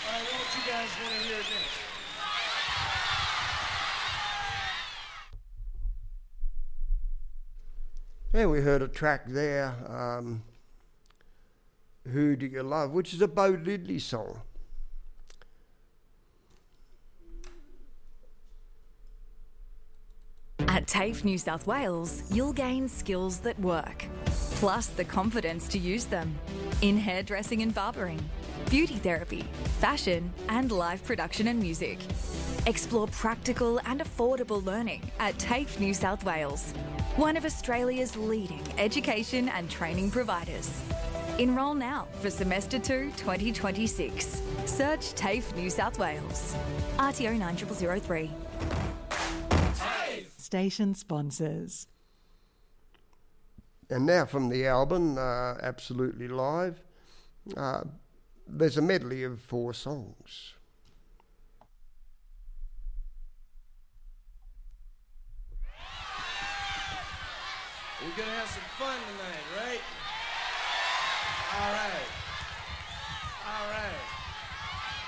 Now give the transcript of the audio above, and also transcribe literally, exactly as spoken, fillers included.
right, what would you guys want to hear next? Yeah, we heard a track there, um, Who Do You Love, which is a Bo Diddley song. At TAFE New South Wales, you'll gain skills that work, plus the confidence to use them in hairdressing and barbering, beauty therapy, fashion, and live production and music. Explore practical and affordable learning at TAFE New South Wales, one of Australia's leading education and training providers. Enrol now for Semester two twenty twenty-six. Search TAFE New South Wales. R T O nine zero zero zero three. Station sponsors. And now from the album, uh, Absolutely Live, uh, there's a medley of four songs. We're gonna have some fun tonight, right? All right.